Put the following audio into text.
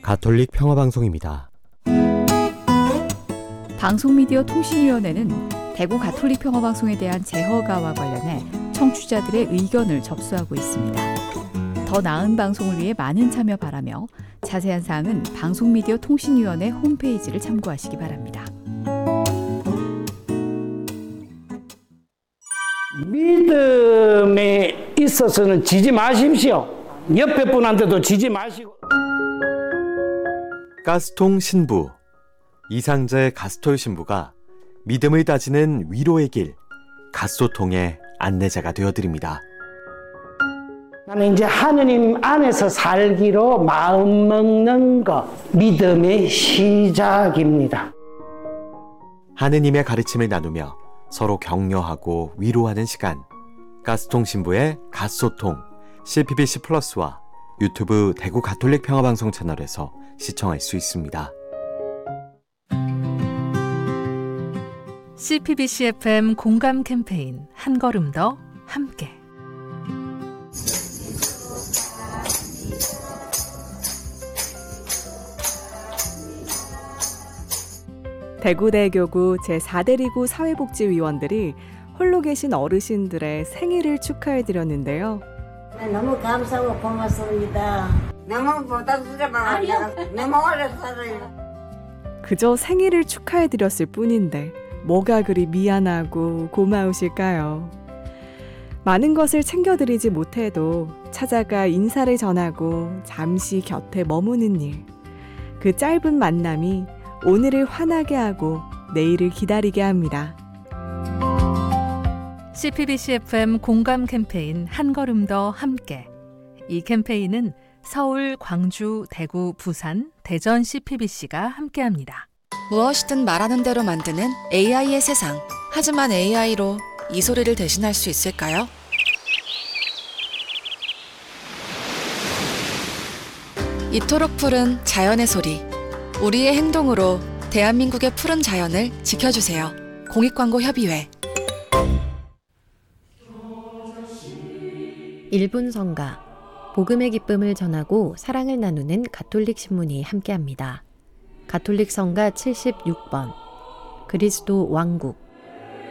가톨릭 평화방송입니다. 방송미디어통신위원회는 대구 가톨릭 평화방송에 대한 재허가와 관련해 청취자들의 의견을 접수하고 있습니다. 더 나은 방송을 위해 많은 참여 바라며 자세한 사항은 방송미디어통신위원회 홈페이지를 참고하시기 바랍니다. 믿음에 있어서는 지지 마십시오. 옆에 분한테도 지지 마시고. 가스통 신부, 이상자의 가스톨 신부가 믿음을 다지는 위로의 길, 가소통의 안내자가 되어드립니다. 나는 이제 하느님 안에서 살기로 마음 먹는 것, 믿음의 시작입니다. 하느님의 가르침을 나누며 서로 격려하고 위로하는 시간, 가스통 신부의 가소통, CPBC 플러스와 유튜브 대구 가톨릭 평화방송 채널에서 시청할 수 있습니다. CPBC FM 공감 캠페인 한 걸음 더 함께. 대구대교구 제4대리구 사회복지위원들이 홀로 계신 어르신들의 생일을 축하해드렸는데요. 너무 감사하고 고맙습니다. 너무 보답스러워요. 너무 오래 살아요. 그저 생일을 축하해드렸을 뿐인데 뭐가 그리 미안하고 고마우실까요? 많은 것을 챙겨드리지 못해도 찾아가 인사를 전하고 잠시 곁에 머무는 일. 그 짧은 만남이 오늘을 환하게 하고 내일을 기다리게 합니다. CPBC FM 공감 캠페인 한 걸음 더 함께. 이 캠페인은 서울, 광주, 대구, 부산, 대전 CPBC가 함께합니다. 무엇이든 말하는 대로 만드는 AI의 세상. 하지만 AI로 이 소리를 대신할 수 있을까요? 이토록 푸른 자연의 소리. 우리의 행동으로 대한민국의 푸른 자연을 지켜주세요. 공익광고협의회. 1분 성가, 복음의 기쁨을 전하고 사랑을 나누는 가톨릭 신문이 함께합니다. 가톨릭 성가 76번, 그리스도 왕국,